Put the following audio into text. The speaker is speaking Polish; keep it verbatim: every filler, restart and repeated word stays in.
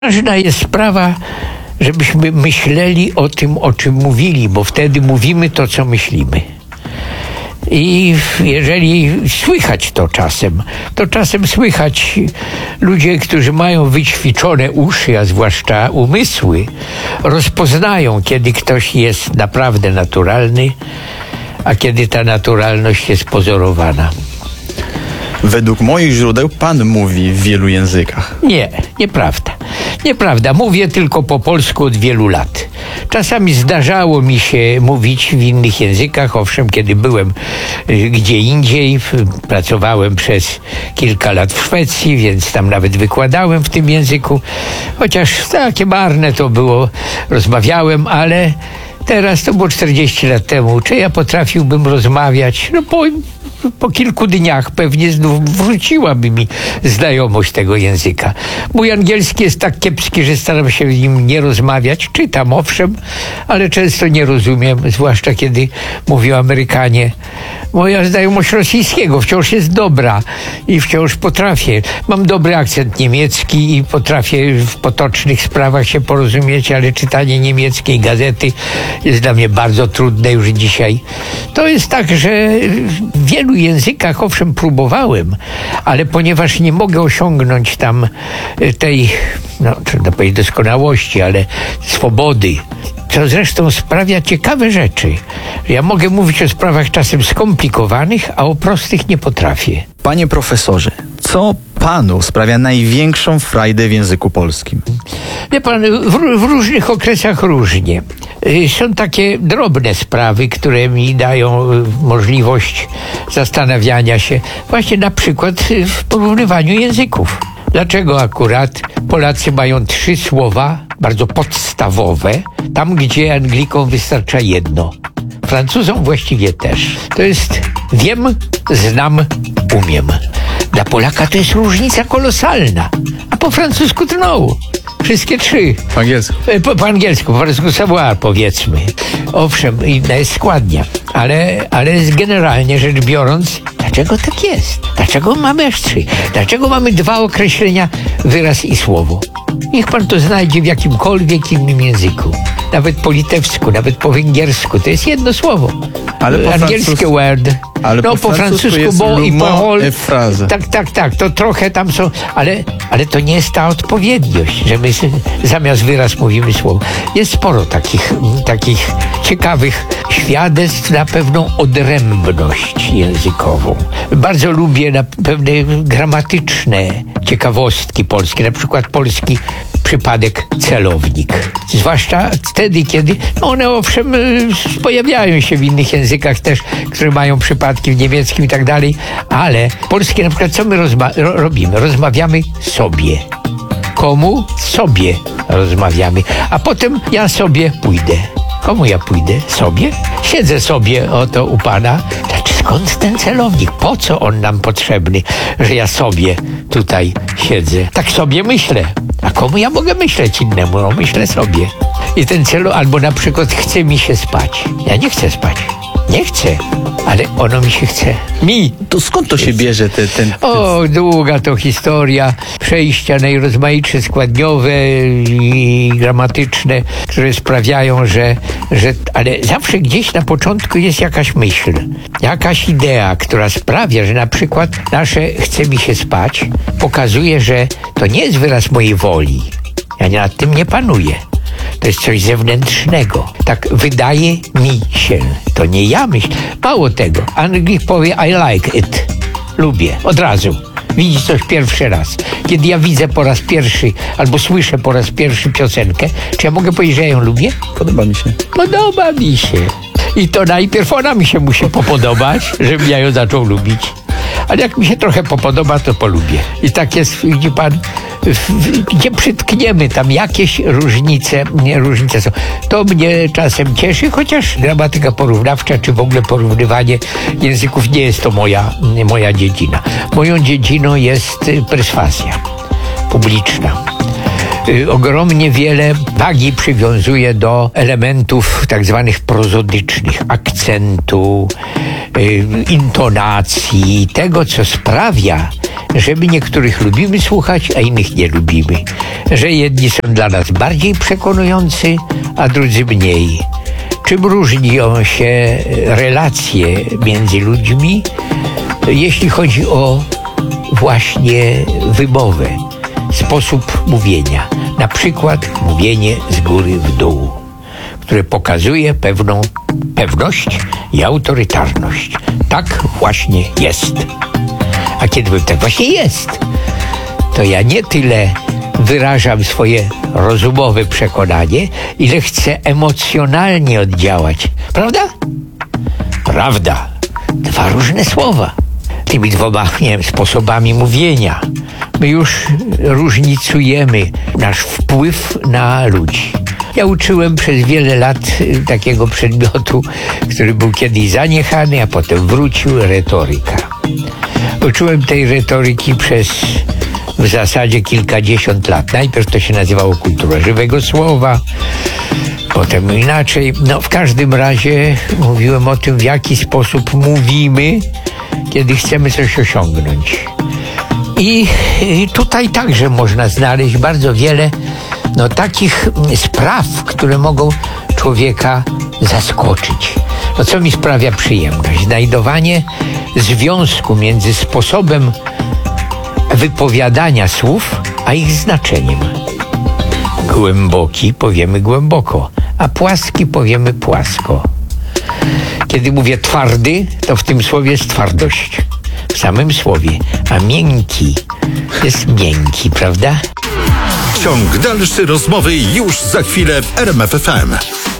Ważna jest sprawa, żebyśmy myśleli o tym, o czym mówili, bo wtedy mówimy to, co myślimy. I jeżeli słychać to czasem, to czasem słychać ludzie, którzy mają wyćwiczone uszy, a zwłaszcza umysły, rozpoznają, kiedy ktoś jest naprawdę naturalny, a kiedy ta naturalność jest pozorowana. Według moich źródeł pan mówi w wielu językach. Nie, nieprawda. Nieprawda. Mówię tylko po polsku od wielu lat. Czasami zdarzało mi się mówić w innych językach. Owszem, kiedy byłem gdzie indziej, pracowałem przez kilka lat w Szwecji, więc tam nawet wykładałem w tym języku. Chociaż takie marne to było, rozmawiałem, ale teraz to było czterdzieści lat temu. Czy ja potrafiłbym rozmawiać? No po, po kilku dniach pewnie znów wróciłaby mi znajomość tego języka. Mój angielski jest tak kiepski, że staram się w nim nie rozmawiać. Czytam, owszem, ale często nie rozumiem, zwłaszcza kiedy mówią Amerykanie. Moja znajomość rosyjskiego wciąż jest dobra i wciąż potrafię. Mam dobry akcent niemiecki i potrafię w potocznych sprawach się porozumieć, ale czytanie niemieckiej gazety jest dla mnie bardzo trudne już dzisiaj. To jest tak, że w wielu językach owszem próbowałem, ale ponieważ nie mogę osiągnąć tam tej, no trzeba powiedzieć doskonałości, ale swobody, co zresztą sprawia ciekawe rzeczy. Ja mogę mówić o sprawach czasem skomplikowanych, a o prostych nie potrafię. Panie profesorze, co panu sprawia największą frajdę w języku polskim? Wie pan, w, w różnych okresach różnie. Są takie drobne sprawy, które mi dają możliwość zastanawiania się właśnie na przykład w porównywaniu języków. Dlaczego akurat Polacy mają trzy słowa bardzo podstawowe, tam gdzie Anglikom wystarcza jedno. Francuzom właściwie też. To jest wiem, znam, umiem. Dla Polaka to jest różnica kolosalna, a po francusku to no. Wszystkie trzy. Po angielsku. Po, po angielsku, po francusku savoir, powiedzmy. Owszem, inna jest składnia, ale, ale generalnie rzecz biorąc, dlaczego tak jest? Dlaczego mamy aż trzy? Dlaczego mamy dwa określenia, wyraz i słowo? Niech pan to znajdzie w jakimkolwiek innym języku. Nawet po litewsku, nawet po węgiersku. To jest jedno słowo. Ale po angielskie word. Ale no, po, po francusku bo i parole. Fraze. Tak, tak, tak. To trochę tam są, ale, ale to nie jest ta odpowiedniość, że my zamiast wyraz mówimy słowo. Jest sporo takich, takich ciekawych świadectw na pewną odrębność językową. Bardzo lubię na pewne gramatyczne ciekawostki polskie, na przykład polski przypadek celownik. Zwłaszcza wtedy, kiedy no one owszem pojawiają się w innych językach też, które mają przypadki w niemieckim i tak dalej, ale polskie na przykład co my rozma- ro- robimy? Rozmawiamy sobie. Komu? Sobie rozmawiamy. A potem ja sobie pójdę. Komu ja pójdę? Sobie? Siedzę sobie oto u pana. Skąd ten celownik? Po co on nam potrzebny, że ja sobie tutaj siedzę? Tak sobie myślę. A komu ja mogę myśleć innemu? No myślę sobie. I ten celu, albo na przykład chce mi się spać. Ja nie chcę spać. Nie chcę, ale ono mi się chce. Mi. To skąd to się bierze ten... ten, ten... O, długa to historia. Przejścia najrozmaitsze składniowe i gramatyczne, które sprawiają, że, że... Ale zawsze gdzieś na początku jest jakaś myśl, jakaś idea, która sprawia, że na przykład nasze chce mi się spać pokazuje, że to nie jest wyraz mojej woli. Ja nad tym nie panuję. To jest coś zewnętrznego. Tak wydaje mi się. To nie ja myślę. Mało tego. Anglik powie I like it. Lubię. Od razu. Widzi coś pierwszy raz. Kiedy ja widzę po raz pierwszy albo słyszę po raz pierwszy piosenkę, czy ja mogę powiedzieć, że ja ją lubię? Podoba mi się. Podoba mi się. I to najpierw ona mi się musi popodobać, żebym ja ją zaczął lubić. Ale jak mi się trochę popodoba, to polubię. I tak jest, widzi pan, w, w, gdzie przytkniemy tam jakieś różnice, nie, różnice są. To mnie czasem cieszy, chociaż gramatyka porównawcza, czy w ogóle porównywanie języków nie jest to moja, nie moja dziedzina. Moją dziedziną jest perswazja publiczna. y, ogromnie wiele wagi przywiązuje do elementów tak zwanych prozodycznych, akcentu, y, intonacji, tego, co sprawia, że my niektórych lubimy słuchać, a innych nie lubimy. Że jedni są dla nas bardziej przekonujący, a drudzy mniej. Czym różnią się relacje między ludźmi, jeśli chodzi o właśnie wymowę, sposób mówienia. Na przykład mówienie z góry w dół, które pokazuje pewną pewność i autorytarność. Tak właśnie jest. A kiedy powiem, tak właśnie jest, to ja nie tyle wyrażam swoje rozumowe przekonanie, ile chcę emocjonalnie oddziałać. Prawda? Prawda. Dwa różne słowa. Tymi dwoma, nie wiem, sposobami mówienia my już różnicujemy nasz wpływ na ludzi. Ja uczyłem przez wiele lat takiego przedmiotu, który był kiedyś zaniechany, a potem wrócił, retoryka. Uczyłem tej retoryki przez w zasadzie kilkadziesiąt lat. Najpierw to się nazywało kultura żywego słowa, potem inaczej. No w każdym razie mówiłem o tym, w jaki sposób mówimy, kiedy chcemy coś osiągnąć. I, i tutaj także można znaleźć bardzo wiele no, takich spraw, które mogą człowieka zaskoczyć. No co mi sprawia przyjemność? Znajdowanie związku między sposobem wypowiadania słów, a ich znaczeniem. Głęboki powiemy głęboko, a płaski powiemy płasko. Kiedy mówię twardy, to w tym słowie jest twardość. W samym słowie. A miękki jest miękki, prawda? Ciąg dalszy rozmowy już za chwilę w R M F F M.